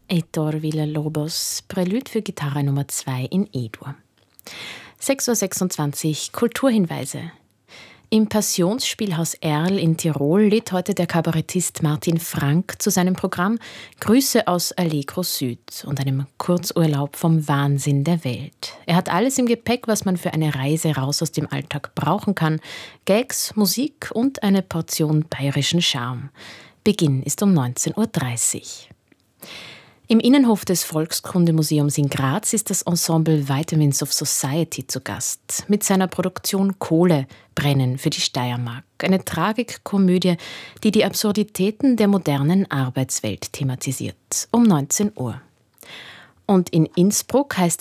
Heitor Villa-Lobos, Prälude für Gitarre Nummer 2 in E-Dur. 6:26 Uhr Kulturhinweise. Im Passionsspielhaus Erl in Tirol lädt heute der Kabarettist Martin Frank zu seinem Programm Grüße aus Allegro Süd und einem Kurzurlaub vom Wahnsinn der Welt. Er hat alles im Gepäck, was man für eine Reise raus aus dem Alltag brauchen kann. Gags, Musik und eine Portion bayerischen Charme. Beginn ist um 19:30 Uhr. Im Innenhof des Volkskundemuseums in Graz ist das Ensemble Vitamins of Society zu Gast mit seiner Produktion Kohle brennen für die Steiermark. Eine Tragikkomödie, die die Absurditäten der modernen Arbeitswelt thematisiert. Um 19 Uhr. Und in Innsbruck heißt